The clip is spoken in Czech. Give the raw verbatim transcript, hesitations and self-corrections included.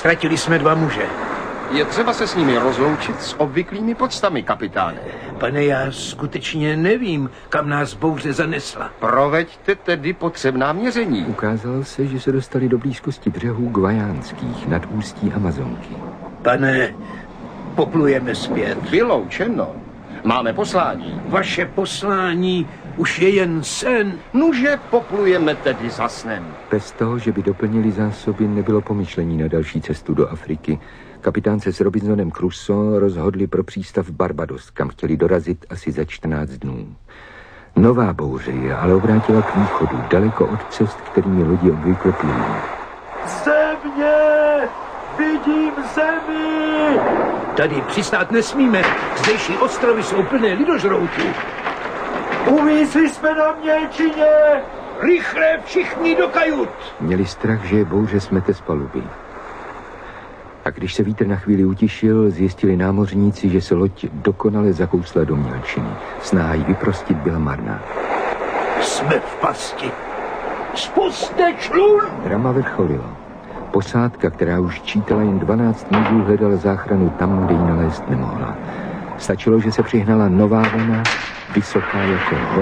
Ztratili jsme dva muže. Je třeba se s nimi rozloučit s obvyklými podstami, kapitáne. Pane, já skutečně nevím, kam nás bouře zanesla. Proveďte tedy potřebná měření. Ukázalo se, že se dostali do blízkosti břehů Guajánských nad ústí Amazonky. Pane, poplujeme zpět. Vyloučeno. Máme poslání. Vaše poslání už je jen sen. Nuže poplujeme tedy za snem. Bez toho, že by doplnili zásoby, nebylo pomyšlení na další cestu do Afriky. Kapitán se s Robinsonem Crusoe rozhodli pro přístav Barbados, kam chtěli dorazit asi za čtrnáct dnů. Nová bouře je ale obrátila k východu, daleko od cest, kterými lodi obvykle plují. Země! Vidím zemi! Tady přistát nesmíme. Zdejší ostrovy jsou plné lidožroutů. Uvízli jsme na mělčině! Rychle všichni do kajut! Měli strach, že je bouře smete z paluby. A když se vítr na chvíli utišil, zjistili námořníci, že se loď dokonale zakousla do mělčiny. Snaha ji vyprostit byla marná. Jsme v pasti. Spuste člun! Drama vrcholilo. Posádka, která už čítala jen dvanáct mužů, hledala záchranu tam, kde ji nalézt nemohla. Stačilo, že se přihnala nová vlna, vysoká jako hora.